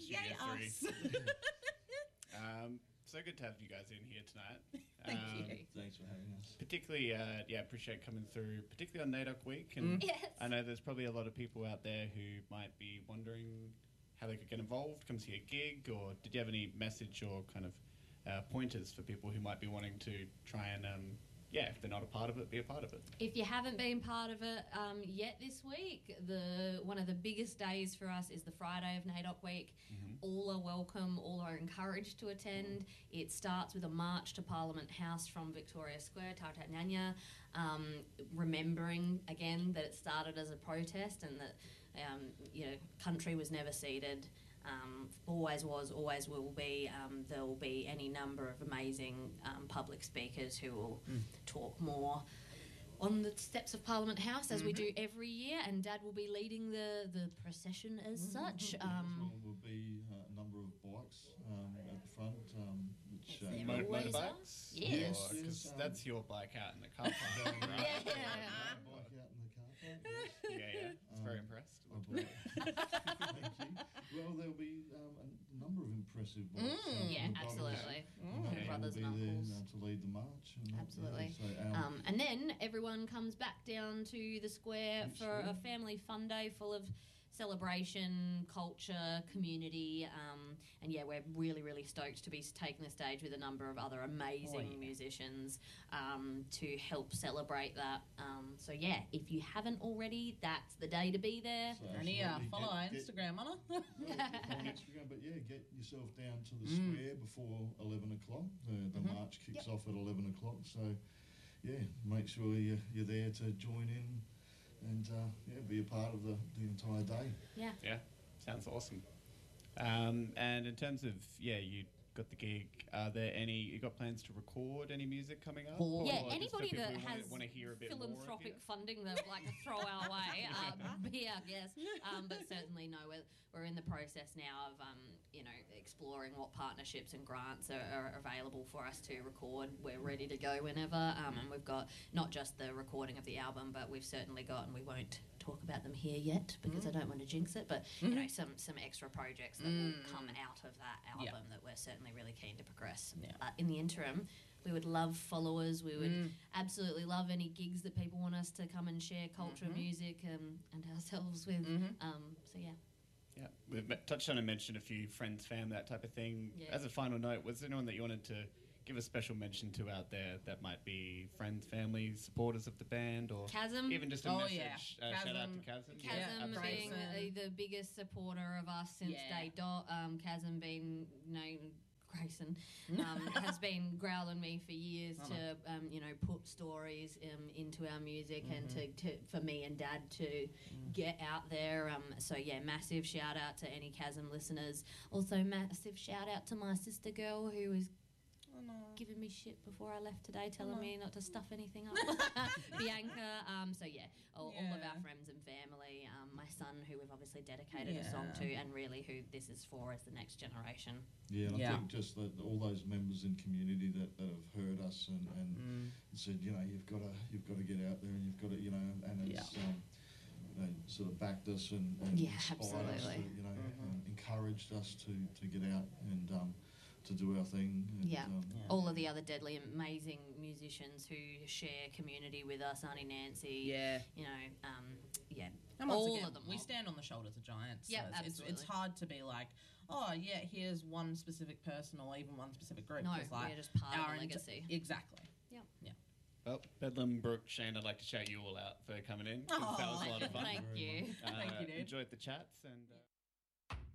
Studio 3. So good to have you guys in here tonight. Thank you. Thanks for having us. Particularly, appreciate coming through, particularly on NAIDOC Week. And Yes. I know there's probably a lot of people out there who might be wondering how they could get involved, come see a gig, or did you have any message or kind of pointers for people who might be wanting to try and, if they're not a part of it, be a part of it? If you haven't been part of it yet this week, one of the biggest days for us is the Friday of NAIDOC Week. All are welcome, all are encouraged to attend. It starts with a march to Parliament House from Victoria Square, Tautat Nyanya, remembering again that it started as a protest and that country was never ceded. Always was, always will be. There will be any number of amazing public speakers who will talk more on the steps of Parliament House, as we do every year, and Dad will be leading the procession as such. Will be a number of bikes at the front, which motorbikes? Yes. Because that's your bike out in the car park, right? Yeah. bike out in the car park. Yes. Yeah. It's very impressed. Thank you. Well, there'll be a number of impressive bikes. Yeah, the absolutely. brothers Brothers will and be uncles. there to lead the march. And Absolutely. So, And then everyone comes back down to the square for a family fun day full of celebration, culture, community, and we're really, really stoked to be taking the stage with a number of other amazing musicians to help celebrate that. If you haven't already, that's the day to be there. So And follow our Instagram, Anna. on Instagram, but get yourself down to the square before 11 o'clock. The march kicks off at 11 o'clock, so make sure you're there to join in and be a part of the entire day. Yeah, sounds awesome. And in terms of, you got the gig, are there you got plans to record any music coming up? Or just for Anybody people that who has want to hear a bit more of philanthropic you? funding that would like to throw our way, be our guest. But certainly, we're in the process now of, exploring what partnerships and grants are available for us to record. We're ready to go whenever, and we've got not just the recording of the album, but we've certainly got, and we won't talk about them here yet because I don't want to jinx it, but some extra projects that will come out of that album that we're certainly really keen to progress. In the interim, we would love followers. We would absolutely love any gigs that people want us to come and share culture, music, and ourselves with. Yeah, we've touched on and mentioned a few friends, fam, that type of thing. As a final note, was there anyone that you wanted to give a special mention to out there that might be friends, family, supporters of the band, or Chasm? even just a message? Shout out to Chasm. Chasm being the biggest supporter of us since day dot. Chasm being, Grayson has been growling me for years to put stories into our music and to for me and Dad to get out there. Massive shout out to any Chasm listeners. Also massive shout out to my sister girl who was giving me shit before I left today, telling me not to stuff anything up. Bianca. All of our friends and family. My son, who we've obviously dedicated a song to, and really who this is for as the next generation. Yeah, and I think just that all those members in community that have heard us and said, you've got to get out there and you've got to, and it's sort of backed us and inspired us, encouraged us to get out and to do our thing. And, all of the other deadly amazing musicians who share community with us, Auntie Nancy, And all again, of them. We stand on the shoulders of giants. Yeah, so absolutely. It's hard to be like, here's one specific person or even one specific group. No, It's like we're just part of the legacy. Exactly. Yeah. Well, Bedlam, Brooke, Shane, I'd like to shout you all out for coming in. 'Cause that was a lot of fun. Thank you. Thank you, dude. Enjoyed the chats and...